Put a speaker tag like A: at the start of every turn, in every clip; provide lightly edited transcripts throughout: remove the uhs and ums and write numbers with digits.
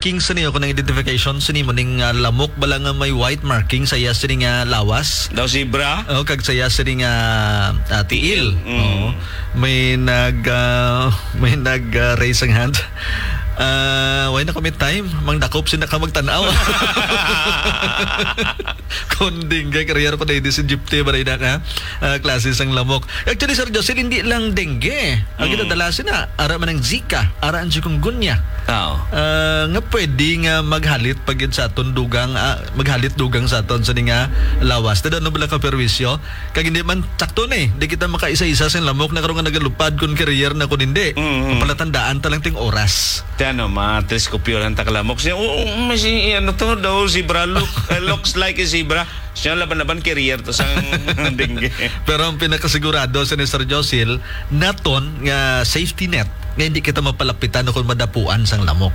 A: marking sa niyo kung identification sa nimo ning lamok bala nga may white marking sa iya sa ning lawas.
B: Daw zebra?
A: Oh, kag sa iya sa ning tiil. Oh. May nag raise ang hand. Why na kami time? Mang dakop sila ka magtanaw. Kunding kay career pa na sa Egypte ba rin ka klase sang lamok. Actually, Sir Josel, hindi lang dengue. Ang kitadalasin na, ara man ang Zika, ara ang chikungunya. Nga pwede nga maghalit pag yun sa aton dugang, maghalit dugang sa aton sa nga lawas. Tada ano bala ka perwisyo? Kag hindi man sakto na di kita makaisa-isa sa lamok na karoon nga nagalupad kung career na kung hindi. Palatandaan talang ting oras.
B: Ano, teleskopyo lang takalamok siya. May ano to daw, zebra looks like a zebra. Siya laban-laban career to sang dengue.
A: Pero ang pinakasigurado sa ni Sir Josil, naton nga safety net nga hindi kita mapalapitan kung madapuan sang lamok.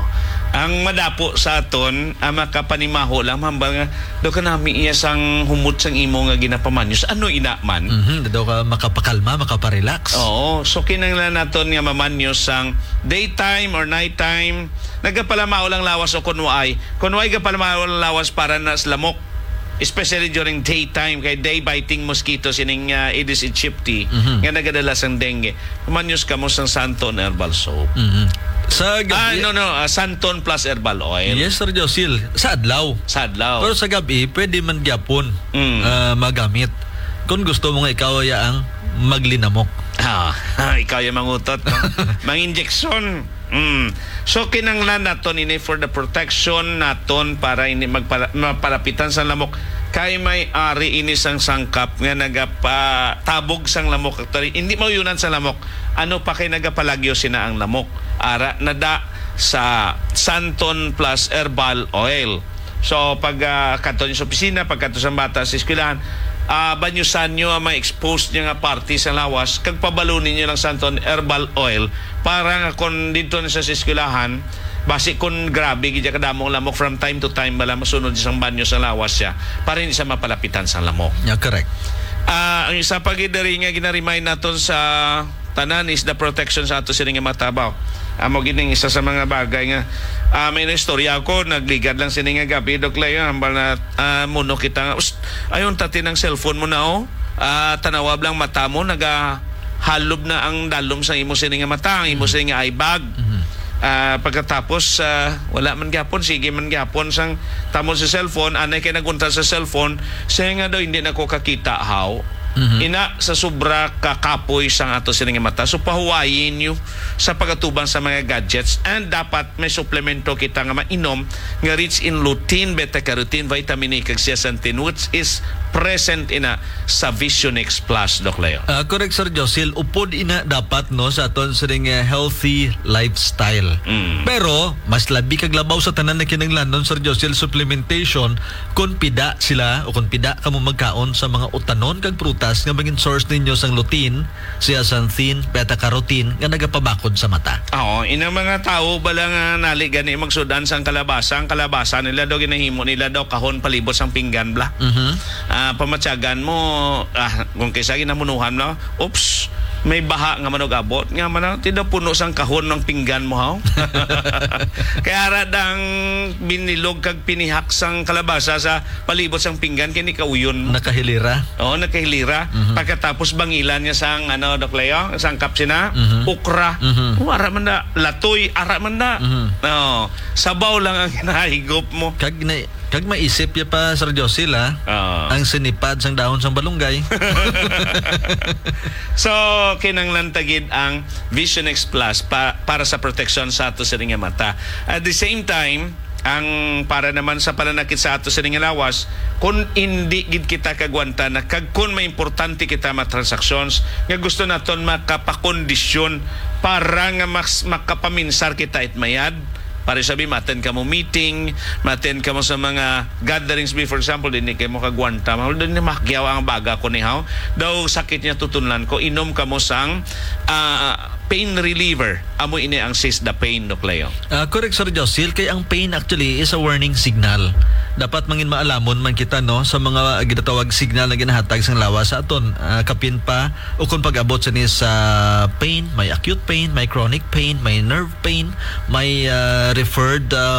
B: Ang madapo sa aton, makapanimaho lang hambal nga daw ka nami iya sang humot sang imo nga ginapamanyos. Ano ina man?
A: Daw ka makapakalma, makaparelax.
B: Oo. So kinanglan naton nga mamanyos sang daytime or nighttime. Nagkapalamao lang lawas o kunway. Kunway kapalamao lang lawas para na sa lamok. Especially during daytime kay day-biting mosquitoes ining Aedes aegypti nga nagadala sang dengue. Mamanyos ka mo sang Santon herbal soap. Sa gabi... Santon plus herbal oil.
A: Yes, Sir Josil. Sa adlaw. Pero sa gabi, pwede man gyapon magamit. Kung gusto mo nga ikaw ang maglinamok.
B: Ikaw yung mangutot. No? Mang-injection. So kinanglan naton ini for the protection naton para ini mapalapitan sa lamok kay may ari ini sang sangkap nga nagapatabog sang lamok actually hindi mauyunan sa lamok ano pa kay nagapalagyo sina ang lamok ara nada sa Santon plus herbal oil. So pag katon sa opisina pagkato sa bata sa eskwelahan banyusan nyo ang ma-expose niya nga party sa lawas kag pabalunin nyo lang Santon herbal oil para nga kung dito na sa eskwelahan basi kung grabe gidya kadamong lamok from time to time bala masunod isang banyo sa lawas siya para hindi siya mapalapitan sa lamok.
A: Yeah, correct.
B: Ang isa pagidari nga ginaremind naton sa tanan is the protection sa ato sining matabaw. Amo gining isa sa mga bagay nga may istorya ako nagligad lang sining nga gabi dok layo hambal na muno kita ayon tati ng cellphone mo na tanawab lang mata mo halob na ang dalom sa imo sining nga mata ang imo sining nga eye bag. Pagkatapos wala man gyapon sige man gyapon sang tamon sa cellphone anay kay nagunta sa cellphone say nga daw hindi na ko kakita how ina sa sobra kakapoy sang ato sining mata so pahuwayin nyo sa pagatubang sa mga gadgets and dapat may suplemento kita nga mainom nga rich in lutein, beta-carotene, vitamin A kag zeaxanthin which is present ina sa Visionex Plus Doc Leo.
A: Correct Sir Josil, upod ina dapat no sa aton sining healthy lifestyle. Pero mas labi kag labaw sa tanan na kinahanglanon Sir Josil supplementation kung pida sila o kung pida kamo magkaon sa mga utanon kag prutas nga maging source ninyo sang lutein, zeaxanthin, beta-carotene nga nagapabakod sa mata.
B: Inang mga tao bala nga nali gani magsudan sang kalabasa, ang kalabasa nila daw ginahimo nila daw kahon palibot sang pinggan bla. Pamatyagan mo kung kaysa ginamunuhan na oops may baha nga manog abot nga man tidak puno sang kahon ng pinggan mo haw. Kaya radang binilog kag pinihak sang kalabasa sa palibot sang pinggan kini kauyon
A: nakahilira.
B: Nakahilira. Pagkatapos bangilan niya sang Doc Leo sang kapsina ukra. Ara man na latoy ara man na. Sabaw lang ang hinahigop mo
A: kag maisip ya pa Sir Josil ang sinipad sang dahon sang balunggay.
B: So kinanglan tagid ang Visionex Plus para sa protection sa ato sa nga mata. At the same time ang para naman sa pananakit sa ato sa nga lawas kung hindi gid kita kagwanta na kag kun may importante kita matransaksyon nga gusto naton makapakondisyon para nga makapaminsar kita itmayad. Para sabi, maten ka mo meeting, maten ka mo sa mga gatherings, for example, din kayo mo kagwanta. Doon ni makyaw ang baga ko ni Haw. Daw sakit niya tutunlan ko, inom ka mo sang pain reliever. Amo ini ang the pain, Doc Leo.
A: Correct, Sir Josil. Kaya ang pain actually is a warning signal. Dapat mangin maalamon man kita no sa mga ginatawag signal na ginahatag sang lawas sa aton. Kapin pa o kung pag-abot sa pain, may acute pain, may chronic pain, may nerve pain, may referred